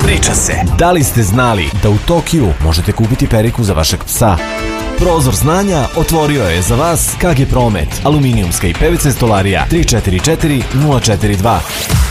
Priča se. Da li ste znali da u Tokiju možete kupiti periku za vašeg psa? Prozor znanja otvorio je za vas KG Promet, aluminijumska i PVC stolarija 344 042.